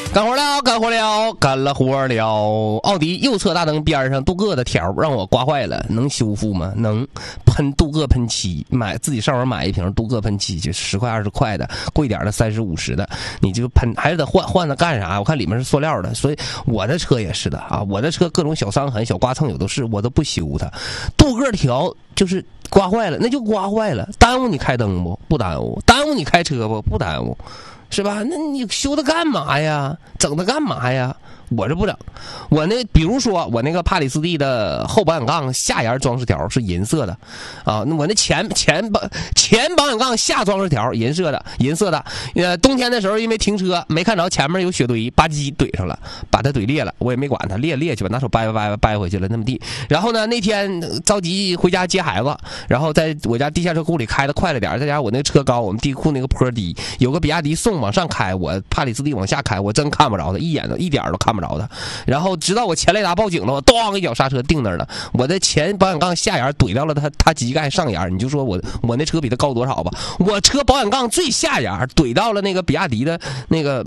干活了，干活了，干了活了。奥迪右侧大灯边上镀铬的条让我刮坏了，能修复吗？能。喷镀铬喷漆，自己上网买一瓶镀铬喷漆，就10块20块的，贵点的30、50的，你就喷还是得换它干啥？我看里面是塑料的，所以我的车也是的啊，我的车各种小伤痕、小刮蹭有都是，我都不修它。镀铬条就是刮坏了，那就刮坏了，耽误你开灯不？不耽误。耽误你开车不？不耽误。是吧？那你修它干嘛呀？整它干嘛呀？我这不整，我那比如说我那个帕里斯蒂的后保险杠下沿装饰条是银色的，啊，那我那前保险杠下装饰条银色的，冬天的时候因为停车没看着前面有雪堆，吧唧怼上了，把它怼裂了，我也没管它，裂去吧，拿手掰回去了那么地。然后呢，那天着急回家接孩子，然后在我家地下车库里开的快了点，再加上我那个车高，我们地库那个坡低，有个比亚迪宋往上开，我帕里斯蒂往下开，我真看不着它，一点都看不着它。然后直到我前雷达报警了，我咣一脚刹车定那儿了，我的前保险杠下沿怼到了它机盖上沿，你就说我那车比它高多少吧？我车保险杠最下沿怼到了那个比亚迪的那个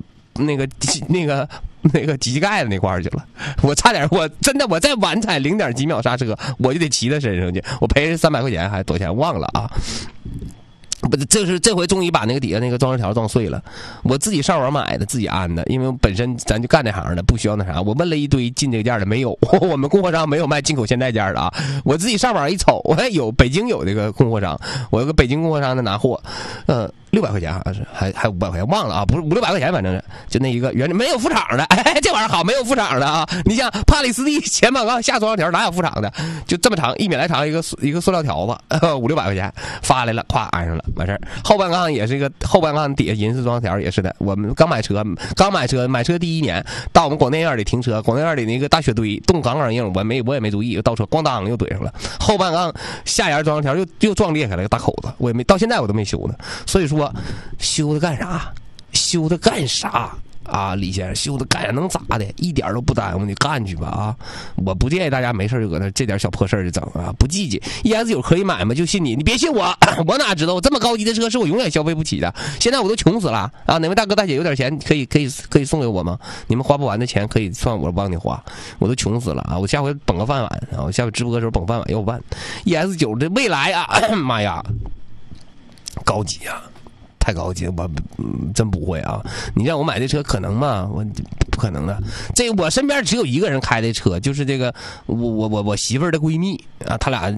机盖的那块去了，我差点，我真的我再晚踩0点几秒刹车，我就得骑他身上去，我赔300块钱还多少钱忘了啊。不，这回终于把那个底下那个装饰条撞碎了，我自己上网买的，自己安的，因为本身咱就干这行的，不需要那啥。我问了一堆进这个件的，没有，我们供货商没有卖进口现代件的啊。我自己上网一瞅，我还有北京有这个供货商，我有个北京供货商的拿货，600块钱好像是，还500块钱忘了啊，不是500-600块钱，反正是就那一个原来没有副厂的，哎，这玩意儿好，没有副厂的啊。你像帕里斯蒂前保险杠下装饰条哪有副厂的？就这么长，1米来长一个塑料条子，500-600块钱发来了，咵安上了。完事儿，后半杠也是一个后半杠底下银色装饰条也是的。我们刚买车买车第1年到我们广电院里停车，广电院里那个大雪堆冻杠硬，我也没注意，倒车咣当又怼上了。后半杠下沿装饰条又撞裂开了个大口子，我也没到现在我都没修呢。所以说修它干啥？修它干啥？啊，李先生修的干能咋的？一点都不耽误，你干去吧啊！我不建议大家没事就搁那这点小破事就整啊，不积极。ES9可以买吗？就信你，你别信我，我哪知道？我这么高级的车是我永远消费不起的。现在我都穷死了啊！哪位大哥大姐有点钱可以送给我吗？你们花不完的钱可以算我帮你花，我都穷死了啊！我下回捧个饭碗啊！我下回直播的时候捧饭碗要饭。ES9的未来啊，妈呀，高级啊！太高级了，我真不会啊！你让我买这车可能吗？我不可能的。这我身边只有一个人开的车，就是这个我媳妇儿的闺蜜啊，他俩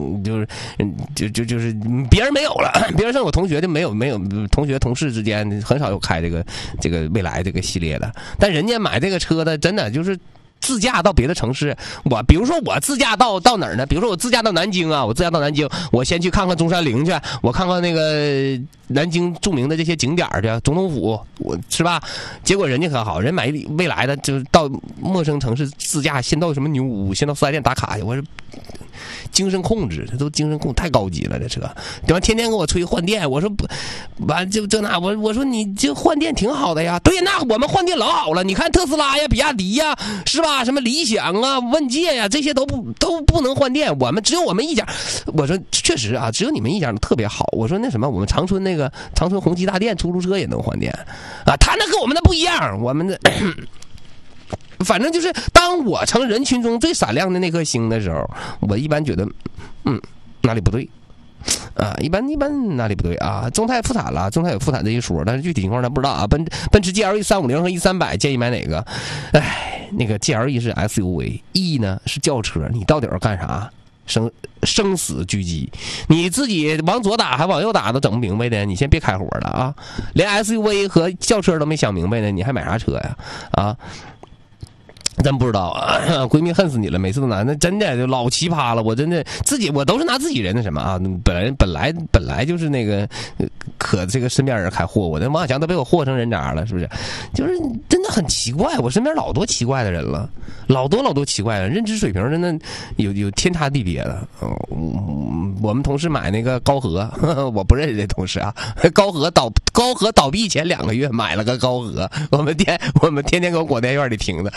就是别人没有了，别人像我同学就没有同学同事之间很少有开这个未来这个系列的，但人家买这个车的真的就是自驾到别的城市，比如说我自驾到哪儿呢？比如说我自驾到南京啊，我先去看看中山陵去，我看看那个南京著名的这些景点去，总统府，我是吧？结果人家可好，人买未来的就是到陌生城市自驾，先到什么牛屋，先到4S店打卡去，我是精神控制，这都精神控制太高级了，这车对吧？天天跟我吹换电，我说不完就这那，我说你这换电挺好的呀，对呀，那我们换电老好了，你看特斯拉呀、比亚迪呀，是吧？什么理想啊、问界呀，这些都不能换电，只有我们一家。我说确实啊，只有你们一家特别好。我说那什么，我们长春红旗大店出租车也能换电啊，他那跟我们的不一样，我们的。反正就是当我成人群中最闪亮的那颗星的时候，我一般觉得哪里不对啊，一般哪里不对啊？众泰复产了，众泰有复产这一说，但是具体情况咱不知道啊。奔驰 GLE 350和E300建议买哪个？哎，那个 GLE 是 SUV，E 呢是轿车，你到底要干啥？生死狙击，你自己往左打还往右打都整不明白的，你先别开火了啊！连 SUV 和轿车都没想明白呢，你还买啥车呀？啊！真不知道啊，闺蜜恨死你了，每次都拿，那真的就老奇葩了。我真的我都是拿自己人的什么啊，本来就是那个可这个身边人开祸，我的王小强都被我祸成人渣了，是不是？就是真的很奇怪，我身边老多奇怪的人了，老多奇怪的，认知水平真的有天差地别的。我们同事买那个高和，我不认识这同事啊，高和倒闭前2个月买了个高和，我们天天搁广电院里停的，我跟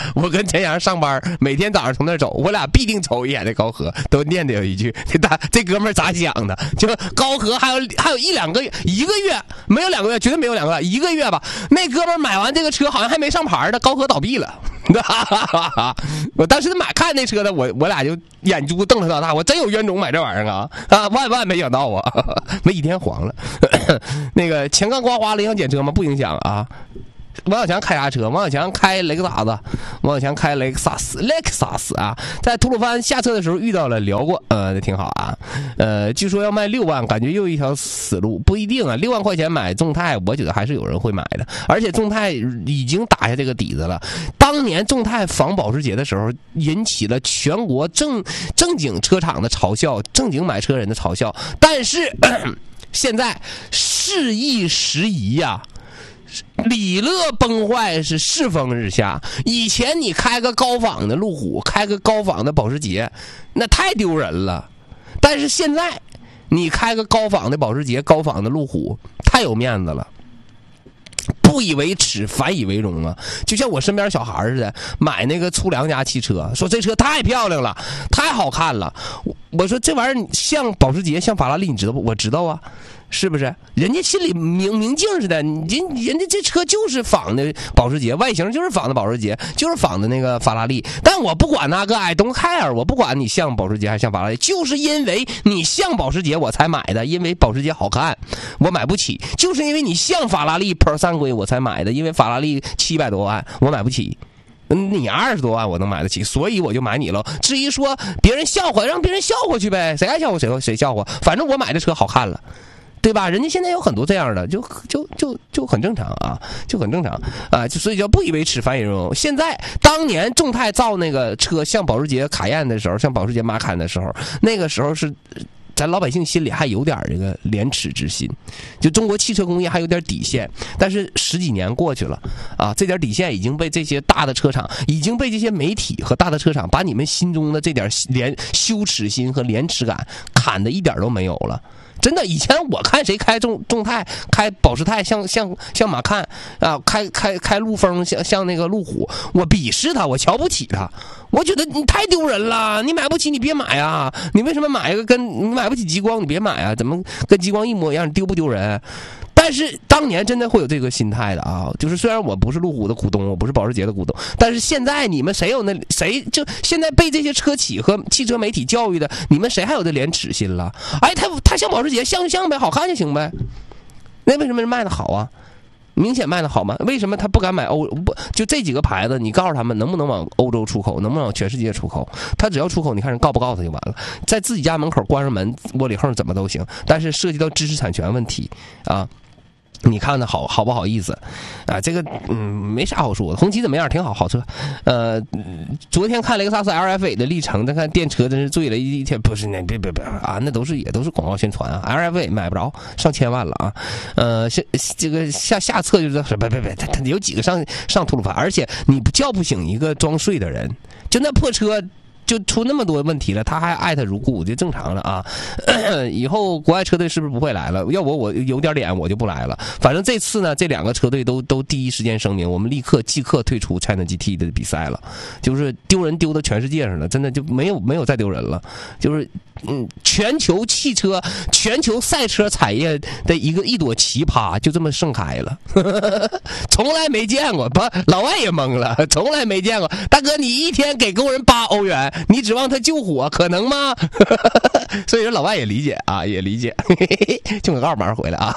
陈阳上班，每天早上从那走，我俩必定瞅一眼的高和，都念叨有一句，这哥们儿咋想的？就高和还有1-2个月，1个月没有2个月，绝对没有2个月，1个月吧。那哥们儿买完这个车好像还没上牌呢，高和倒闭了。我当时看那车的，我俩就眼珠瞪得老大，我真有冤种买这玩意儿啊！万没想到啊，没几天黄了。那个前杠刮花了影响检车吗？不影响啊。王小强开啥车？王小强开雷克萨斯，王小强开雷克萨斯啊，在吐鲁番下车的时候遇到了辽过，挺好啊。据说要卖6万，感觉又一条死路，不一定啊。6万块钱买众泰，我觉得还是有人会买的，而且众泰已经打下这个底子了。当年众泰仿保时捷的时候，引起了全国正经车厂的嘲笑，正经买车人的嘲笑，但是现在事易时移呀。李乐崩坏是世风日下，以前你开个高仿的路虎，开个高仿的保时捷，那太丢人了。但是现在你开个高仿的保时捷，高仿的路虎，太有面子了。不以为耻，反以为荣啊！就像我身边小孩似的，买那个粗良家汽车，说这车太漂亮了，太好看了。我说这玩意儿像保时捷，像法拉利，你知道不？我知道啊。是不是？人家心里明镜似的，人家这车就是仿的保时捷，外形就是仿的保时捷，就是仿的那个法拉利。但我不管那个I don't care，我不管你像保时捷还像法拉利，就是因为你像保时捷我才买的，因为保时捷好看，我买不起；就是因为你像法拉利 Pro 3规我才买的，因为法拉利700多万我买不起。你20多万我能买得起，所以我就买你了。至于说别人笑话，让别人笑话去呗，谁爱笑话谁笑话，反正我买的车好看了。对吧？人家现在有很多这样的，就很正常啊，就很正常啊，所以叫不以为耻，反以为荣。现在当年众泰造那个车像保时捷卡宴的时候，像保时捷马坎的时候，那个时候是咱老百姓心里还有点这个廉耻之心，就中国汽车工业还有点底线。但是10几年过去了啊，这点底线已经被这些大的车厂，已经被这些媒体和大的车厂把你们心中的这点羞耻心和廉耻感砍的一点都没有了。真的，以前我看谁开众泰、开保时泰，像马看啊，开陆风，像那个路虎，我鄙视他，我瞧不起他，我觉得你太丢人了，你买不起你别买啊！你为什么买一个你买不起极光你别买啊？怎么跟极光一模一样？丢不丢人？但是当年真的会有这个心态的啊，就是虽然我不是路虎的股东，我不是保时捷的股东，但是现在你们谁就现在被这些车企和汽车媒体教育的，你们谁还有这廉耻心了？哎，他像保时捷，像就像呗，好看就行呗。那为什么卖的好啊？明显卖的好吗？为什么他不敢买就这几个牌子，你告诉他们能不能往欧洲出口，能不能往全世界出口？他只要出口，你看人告不告他就完了，在自己家门口关上门窝里横怎么都行，但是涉及到知识产权问题啊。你看的好不好意思啊？这个没啥好说的。红旗怎么样？挺好，好车。昨天看雷克萨斯 LFA 的历程，再看电车真是醉了一天。不是那别啊，那也都是广告宣传啊。LFA 买不着，上千万了啊。这个下册就是别，他有几个上吐鲁番，而且你叫不醒一个装睡的人，就那破车。就出那么多问题了，他还爱他如故，就正常了啊。以后国外车队是不是不会来了？要我有点脸，我就不来了。反正这次呢，这2个车队都第一时间声明，我们即刻退出 China GT 的比赛了，就是丢人丢到全世界上了，真的就没有再丢人了。就是全球赛车产业的一朵奇葩就这么盛开了，从来没见过，老外也懵了，从来没见过。大哥，你一天给工人8欧元，你指望他救火，可能吗？所以说老外也理解啊，也理解。就广告马上回来啊。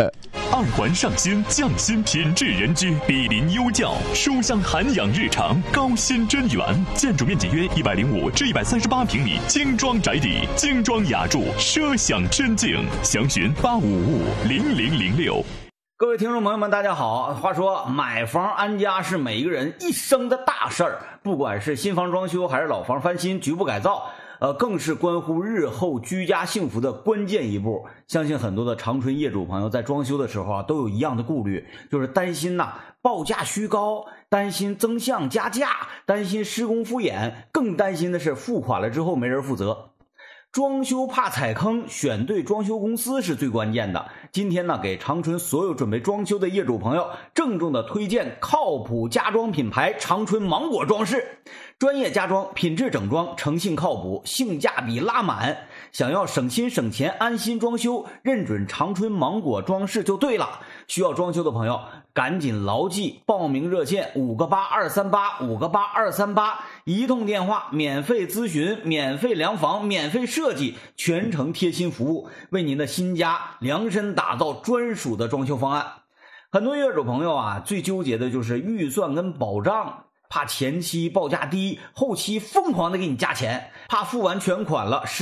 2环上新，匠心品质人居，毗邻优教，书香涵养日常，高新真园。建筑面积约105至138平米，精装宅邸，精装雅筑，奢享真境。详询8550006。 各位听众朋友们，大家好。话说买房安家是每一个人一生的大事儿，不管是新房装修还是老房翻新、局部改造，更是关乎日后居家幸福的关键一步。相信很多的长春业主朋友在装修的时候啊，都有一样的顾虑，就是担心报价虚高，担心增项加价，担心施工敷衍，更担心的是付款了之后没人负责。 装修怕踩坑，选对装修公司是最关键的。今天呢，给长春所有准备装修的业主朋友郑重的推荐靠谱家装品牌长春芒果装饰，专业家装，品质整装，诚信靠谱，性价比拉满。想要省心省钱，安心装修，认准长春芒果装饰就对了。需要装修的朋友赶紧牢记报名热线58238，58238，一通电话免费咨询，免费量房，免费设计，全程贴心服务，为您的新家量身打造专属的装修方案。很多业主朋友啊，最纠结的就是预算跟保障，怕前期报价低，后期疯狂的给你加钱，怕付完全款了